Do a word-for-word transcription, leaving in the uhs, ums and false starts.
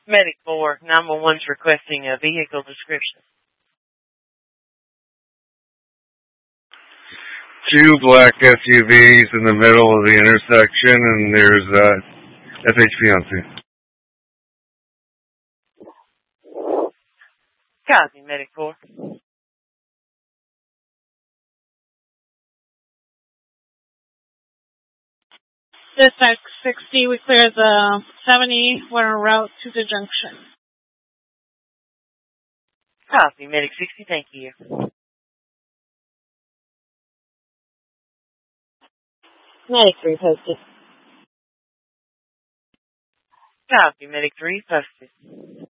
Medic four, nine one one's requesting a vehicle description. Two black S U Vs in the middle of the intersection, and there's uh, S H P on scene. Copy, Medic four. Dispatch sixty, we clear the seventy. We're en route to the junction. Copy, Medic sixty, thank you. Medic three posted. Copy, Medic three posted.